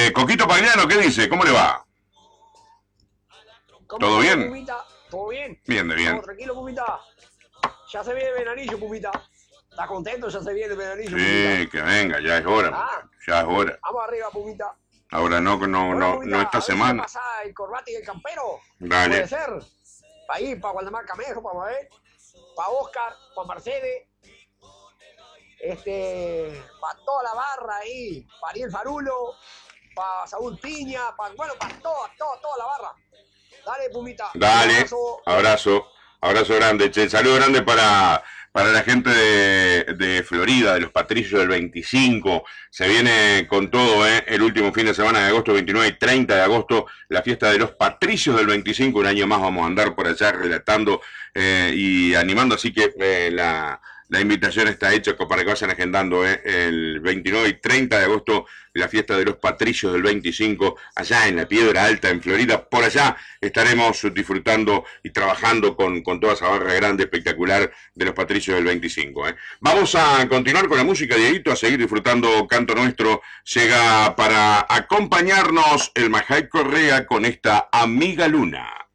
Coquito Pagliano, ¿qué dice? ¿Cómo le va? ¿Todo bien? Pumita? ¿Todo bien? Bien, de bien. ¿Todo tranquilo, Pumita? Ya se viene el veranillo, Pumita. ¿Estás contento? Ya se viene el veranillo, Pumita. Sí, que venga, ya es hora, Ah, ya es hora. vamos arriba, Pumita. Ahora no, Bueno, Pumita, no esta a ver si me semana. pasa el corbata y el campero. Dale. Puede ser. Para ir, para Waldemar Camejo, para Mabel, para Oscar, para Mercedes. Para toda la barra ahí, para Ariel Farulo, para Saúl Piña, para toda la barra. Dale, Pumita. Dale, abrazo grande, che. Saludo grande para la gente de Florida, de los Patricios del 25. Se viene con todo, el último fin de semana de agosto, 29 y 30 de agosto, la fiesta de los Patricios del 25. Un año más vamos a andar por allá relatando y animando, así que la invitación está hecha para que vayan agendando el 29 y 30 de agosto la fiesta de los Patricios del 25 allá en la Piedra Alta en Florida. Por allá estaremos disfrutando y trabajando con toda esa barra grande espectacular de los Patricios del 25. Vamos a continuar con la música, Dieguito, a seguir disfrutando Canto Nuestro. Llega para acompañarnos el Majay Correa con esta Amiga Luna.